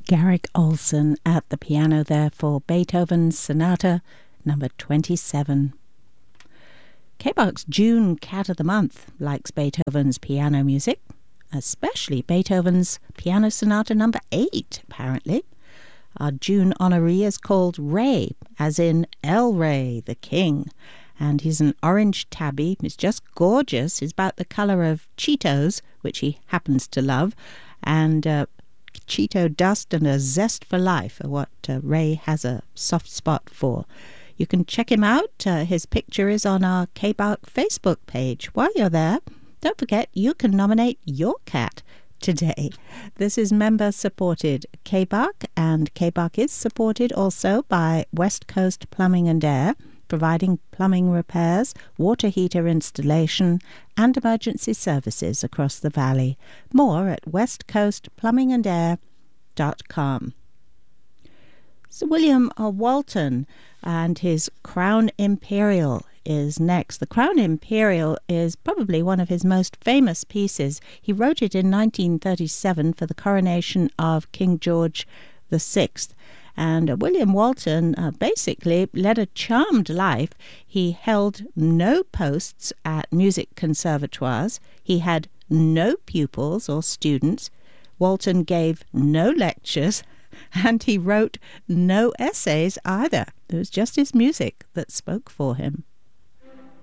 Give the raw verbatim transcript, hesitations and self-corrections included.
Garrick Olson at the piano there for Beethoven's Sonata number twenty-seven. K-Bark's June Cat of the Month likes Beethoven's piano music, especially Beethoven's Piano Sonata number eight, apparently. Our June honoree is called Ray, as in El Rey, the king, and he's an orange tabby. He's just gorgeous. He's about the colour of Cheetos, which he happens to love, and uh, Cheeto dust and a zest for life are what uh, Ray has a soft spot for. You can check him out. Uh, his picture is on our K-Bark Facebook page. While you're there, don't forget you can nominate your cat today. This is member-supported K-Bark, and K-Bark is supported also by West Coast Plumbing and Air, providing plumbing repairs, water heater installation, and emergency services across the valley. More at west coast plumbing and air dot com. Sir William Walton and his Crown Imperial is next. The Crown Imperial is probably one of his most famous pieces. He wrote it in nineteen thirty-seven for the coronation of King George the Sixth. And William Walton uh, basically led a charmed life. He held no posts at music conservatoires. He had no pupils or students. Walton gave no lectures, and he wrote no essays either. It was just his music that spoke for him.